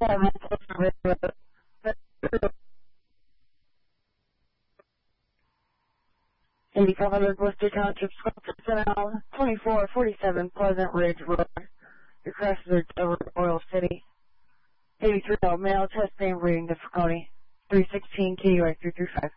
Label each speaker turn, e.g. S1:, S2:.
S1: 8500 Worcester Township, Personnel, 2447 Pleasant Ridge Road. Your crosses are over Oil City. 83 male, test name, reading difficulty. 316 KUA 335.